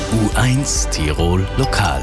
U1 Tirol Lokal.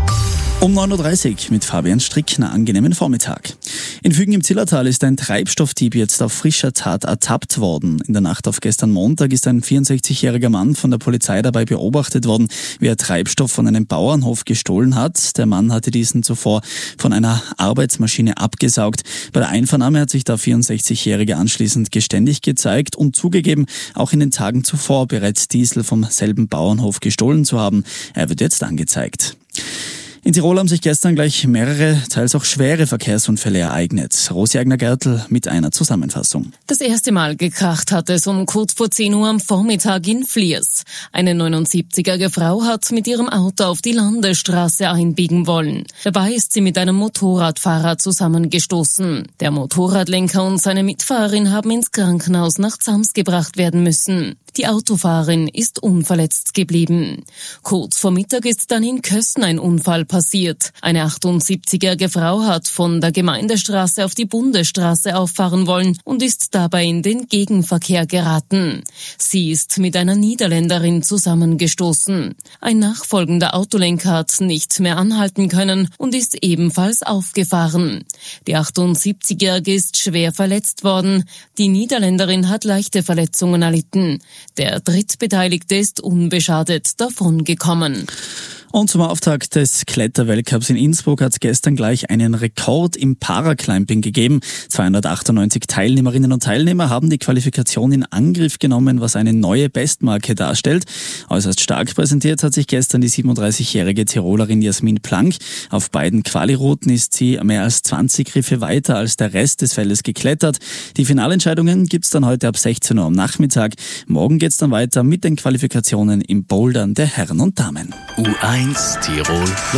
Um 9.30 Uhr mit Fabian Strickner. Angenehmen Vormittag. In Fügen im Zillertal ist ein Treibstoffdieb jetzt auf frischer Tat ertappt worden. In der Nacht auf gestern Montag ist ein 64-jähriger Mann von der Polizei dabei beobachtet worden, wie er Treibstoff von einem Bauernhof gestohlen hat. Der Mann hatte diesen zuvor von einer Arbeitsmaschine abgesaugt. Bei der Einvernahme hat sich der 64-jährige anschließend geständig gezeigt und zugegeben, auch in den Tagen zuvor bereits Diesel vom selben Bauernhof gestohlen zu haben. Er wird jetzt angezeigt. In Tirol haben sich gestern gleich mehrere, teils auch schwere Verkehrsunfälle ereignet. Rosi Eigner-Gertl mit einer Zusammenfassung. Das erste Mal gekracht hat es um kurz vor 10 Uhr am Vormittag in Fliers. Eine 79-jährige Frau hat mit ihrem Auto auf die Landesstraße einbiegen wollen. Dabei ist sie mit einem Motorradfahrer zusammengestoßen. Der Motorradlenker und seine Mitfahrerin haben ins Krankenhaus nach Zams gebracht werden müssen. Die Autofahrerin ist unverletzt geblieben. Kurz vor Mittag ist dann in Kösten ein Unfall passiert. Eine 78-jährige Frau hat von der Gemeindestraße auf die Bundesstraße auffahren wollen und ist dabei in den Gegenverkehr geraten. Sie ist mit einer Niederländerin zusammengestoßen. Ein nachfolgender Autolenker hat nicht mehr anhalten können und ist ebenfalls aufgefahren. Die 78-jährige ist schwer verletzt worden. Die Niederländerin hat leichte Verletzungen erlitten. Der Drittbeteiligte ist unbeschadet davongekommen. Und zum Auftakt des Kletterweltcups in Innsbruck hat es gestern gleich einen Rekord im Paraclimbing gegeben. 298 Teilnehmerinnen und Teilnehmer haben die Qualifikation in Angriff genommen, was eine neue Bestmarke darstellt. Äußerst stark präsentiert hat sich gestern die 37-jährige Tirolerin Jasmin Plank. Auf beiden Qualirouten ist sie mehr als 20 Griffe weiter als der Rest des Feldes geklettert. Die Finalentscheidungen gibt's dann heute ab 16 Uhr am Nachmittag. Morgen geht's dann weiter mit den Qualifikationen im Bouldern der Herren und Damen. U1 Tirol